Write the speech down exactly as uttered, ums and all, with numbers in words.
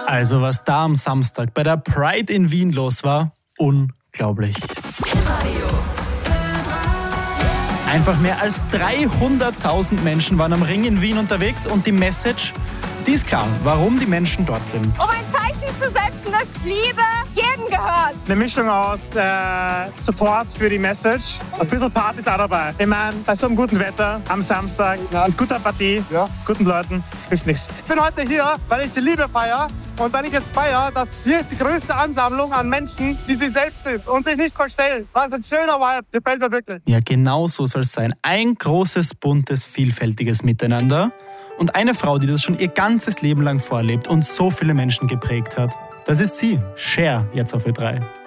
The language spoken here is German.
Also was da am Samstag bei der Pride in Wien los war, unglaublich. Einfach mehr als dreihunderttausend Menschen waren am Ring in Wien unterwegs und die Message, die ist klar, warum die Menschen dort sind. Um ein Zeichen zu setzen, dass Liebe jedem gehört. Eine Mischung aus äh, Support für die Message, ein bisschen Party ist auch dabei. Ich meine, bei so einem guten Wetter am Samstag, mit guter Partie, ja. guten Leuten, hilft nichts. Ich bin heute hier, weil ich die Liebe feiere. Und wenn ich jetzt feiere, dass hier ist die größte Ansammlung an Menschen, die sie selbst sind und sich nicht verstellen. Das ist ein schöner Vibe, gefällt mir wirklich. Ja, genau so soll es sein. Ein großes, buntes, vielfältiges Miteinander. Und eine Frau, die das schon ihr ganzes Leben lang vorlebt und so viele Menschen geprägt hat. Das ist sie, Cher, jetzt auf Ö drei.